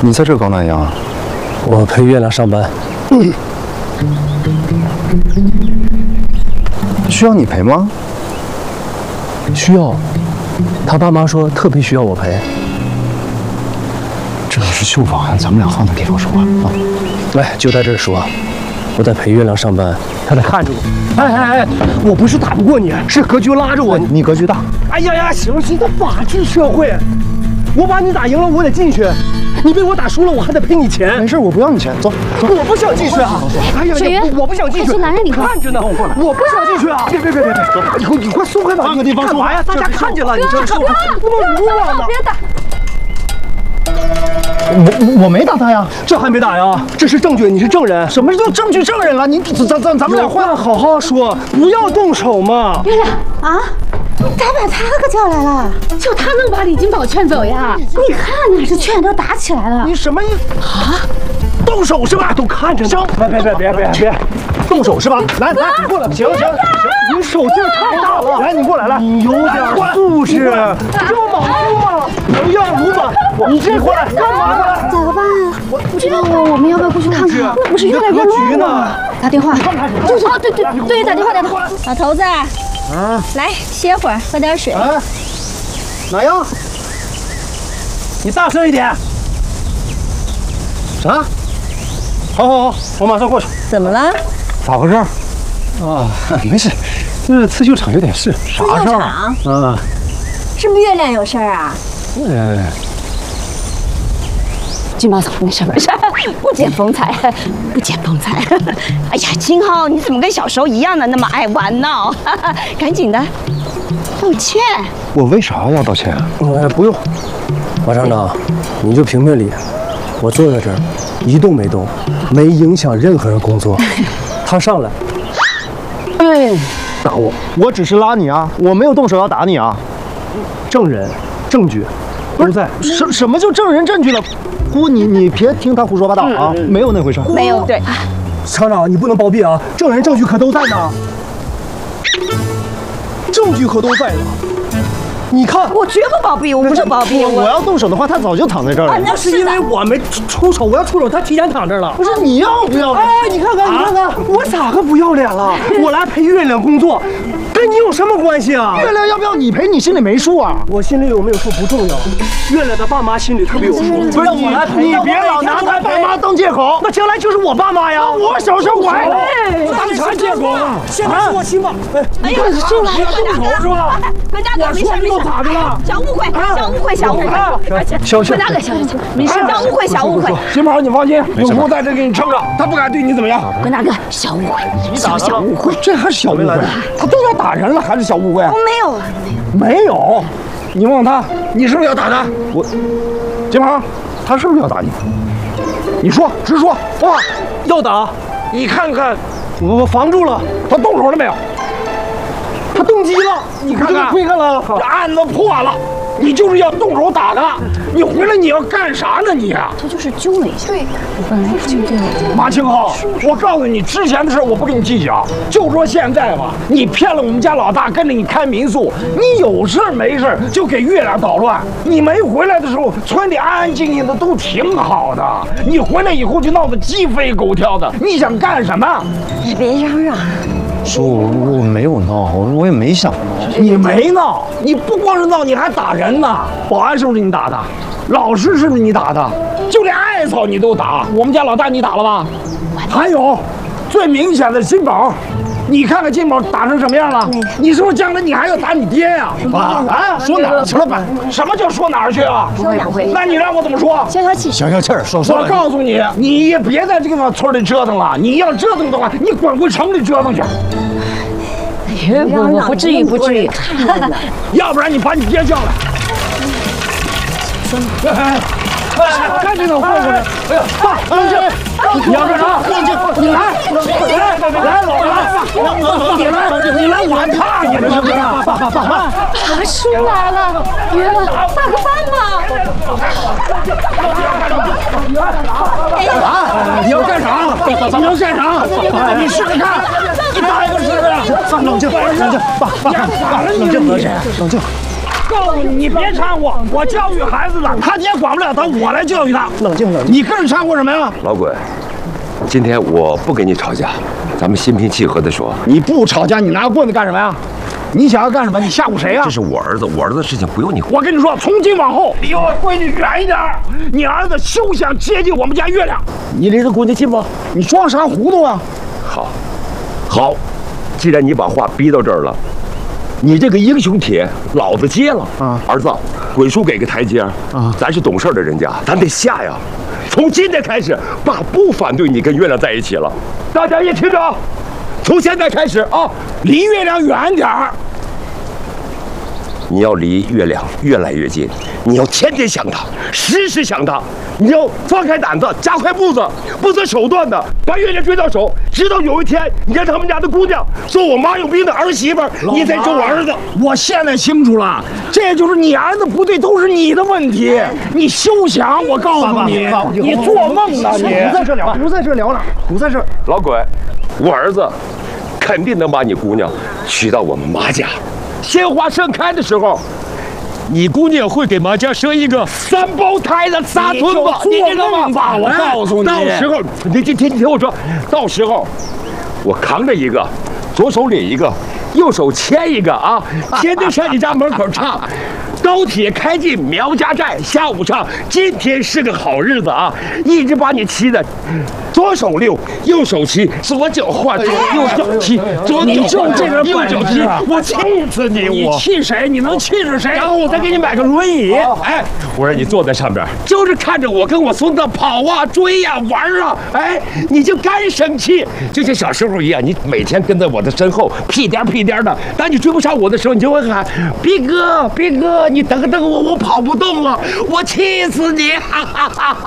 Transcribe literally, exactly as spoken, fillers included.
你在这搞哪样啊？ 我陪月亮上班。嗯、 需要你陪吗？ 需要。他爸妈说特别需要我陪。 这要是绣房案，咱们俩换个地方说啊。 来，就在这儿说。我在陪月亮上班，他在看着我。哎哎哎，我不是打不过你，是格局拉着我。 你格局大。 哎呀呀，行行，这法治社会，我把你打赢了，我得进去。你被我打输了，我还得赔你钱。 没事，我不要你钱，走。 我不想进去啊！哎呀， 水源， 我不想进去。 是男人，你看着呢， 跟我过来。 我不想进去啊！别别别别别！以后你快松开吧。 换个地方说。 干嘛呀？大家看见了，你这是不能辱我呢。 别打！ 我我没打他呀， 这还没打呀？这是证据，你是证人。 什么叫证据证人了？你咱咱咱咱们俩换， 好好说，不要动手嘛。 月亮啊！咋把他可叫来了？就他能把李金宝劝走呀？你看呐，这劝都打起来了。 你什么意思啊？动手是吧？都看着呢。行，别别别别别别，动手是吧？来来，你过来。行行行，你手劲太大了。来，你过来来。你有点素质，这么莽夫吗？不要鲁莽。你这过来干嘛呢？ 咋个办啊？不知道啊，我们要不要过去看看？那不是越来越乱了。打电话。就是哦，对对对，打电话打电话。 老头子。啊，来歇会儿，喝点水。 哎，哪样？你大声一点。啥？好好好，我马上过去。 怎么了？ 咋回事？啊，没事，这刺绣厂有点事。 啥事儿啊？ 啊， 是不是月亮有事儿啊？ 呃， 金毛嫂，没事没事，不减风采，不减风采。哎呀，金浩，你怎么跟小时候一样的那么爱玩闹？赶紧的，道歉。 我为啥要道歉啊？ 哎，不用，马厂长，你就评评理。我坐在这儿，一动没动，没影响任何人工作。他上来，哎，打我， 我只是拉你啊，我没有动手要打你啊。 证人、证据都在。 什什么叫证人证据了？姑，你你别听他胡说八道啊，没有那回事。 没有，对。 厂长，你不能包庇啊，证人证据可都在呢。证据可都在呢。你看， 我绝不包庇，我不是包庇。 我要动手的话，他早就躺在这儿了。 那是因为我没出手，我要出手，他提前躺这儿了。 不是你要不要脸？ 哎，你看看，你看看，我咋个不要脸了？我来陪月亮工作，跟你有什么关系啊？ 月亮要不要你陪，你心里没数啊？ 我心里有没有数不重要，月亮的爸妈心里特别有数。 不是我来陪，你别老拿他爸妈当借口。 那将来就是我爸妈呀。 我小时候我还当啥借口啊？现在是我亲妈。 哎呀，就来动手是吧？ 关大哥，没事没事。 咋的了？ 小误会，小误会，小误会。 小小， 关大哥，小小，没事，小误会，小误会。 金宝，你放心，有姑在这给你撑着，他不敢对你怎么样。 关大哥，小误会，小小误会。 这还是小误会？他都要打人了，还是小误会？ 我没有， 没有。你问问他，你是不是要打他？我，金宝，他是不是要打你？你说，直说。哇， 要打？ 你看看， 我我防住了。 他动手了没有？ 他动机了， 你看看， 亏看了， 案子破了，你就是要动手打他，你回来你要干啥呢你啊？ 他就是揪了一下，对，我本来就对了。 马清浩，我告诉你，之前的事我不跟你计较，就说现在吧，你骗了我们家老大，跟着你开民宿，你有事没事就给月亮捣乱。你没回来的时候，村里安安静静的都挺好的，你回来以后就闹得鸡飞狗跳的，你想干什么？ 你别嚷嚷。 叔，我我没有闹，我我也没想闹。 你没闹，你不光是闹，你还打人呢。保安是不是你打的？老师是不是你打的？就连艾草你都打。我们家老大你打了吧？还有，最明显的金宝，你看看金宝打成什么样了？你是不是将来你还要打你爹呀？啊啊！说哪儿去了吧？什么叫说哪儿去啊？ 说两回。 那你让我怎么说？ 消消气， 消消气儿，说说。 我告诉你，你也别在这个村里折腾了。你要折腾的话，你滚回城里折腾去。 不不不至于不至于， 要不然你把你爹叫来。哎哎，赶紧的，混过来！哎呀，爸，冷静！你要干啥？冷静！你来，来，来，老来，你来，你来，我还怕你呢，是不是？爸爸，爸爸， 大叔来了，月亮，打个饭吧。 啊！你要干啥？你要干啥？你试试看，你打一个试试。 冷静，冷静，爸爸，爸，冷静，冷静，冷静。 告诉你，你别掺和，我教育孩子的，他你也管不了他，我来教育他。 冷静冷静。 你跟着掺和什么呀？ 老鬼，今天我不跟你吵架，咱们心平气和的说。 你不吵架，你拿棍子干什么呀？你想要干什么？你吓唬谁呀？ 这是我儿子，我儿子的事情不用你管。 我跟你说，从今往后离我闺女远一点。你儿子休想接近我们家月亮。你离这姑娘近不？你装啥糊涂啊？ 好，好，既然你把话逼到这儿了，你这个英雄帖老子接了啊！儿子，鬼叔给个台阶啊！咱是懂事的人家，咱得下呀。从今天开始，爸不反对你跟月亮在一起了。大家也听着，从现在开始啊， 离月亮远点儿。 你要离月亮越来越近，你要天天想他，时时想他，你要放开胆子，加快步子，不择手段的把月亮追到手，直到有一天你跟他们家的姑娘说我妈有病的儿媳妇，你再说我儿子。 我现在清楚了，这就是你儿子不对，都是你的问题。你休想！我告诉你，你做梦呢！你不在这聊，不在这聊了，不在这。 老鬼，我儿子肯定能把你姑娘娶到我们马家。鲜花盛开的时候，你姑娘会给马家生一个三胞胎的仨孙子，你知道吗？ 我告诉你， 到时候你听听听我说，到时候我扛着一个，左手领一个，右手牵一个啊，天天上你家门口唱。高铁开进苗家寨，下午唱今天是个好日子啊！一直把你骑的，左手溜，右手骑，左脚换，右脚骑，左脚就这个右脚骑，我气死你！ 你我气谁？你能气着谁？ 然后我再给你买个轮椅，哎，我让你坐在上边，就是看着我跟我孙子跑啊、追呀、玩啊，哎，你就该生气，就像小时候一样，你每天跟在我的身后屁颠屁颠的，当你追不上我的时候，你就会喊逼哥，逼哥。你等等我，我跑不动了，我气死你！哈哈哈。